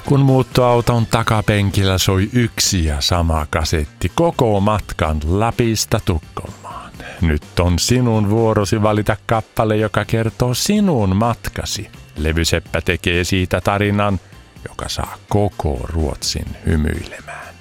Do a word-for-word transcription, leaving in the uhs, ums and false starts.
Kun muuttoauton takapenkillä soi yksi ja sama kasetti koko matkan Lapista Tukholmaan. Nyt on sinun vuorosi valita kappale, joka kertoo sinun matkasi. Levyseppä tekee siitä tarinan, joka saa koko Ruotsin hymyilemään.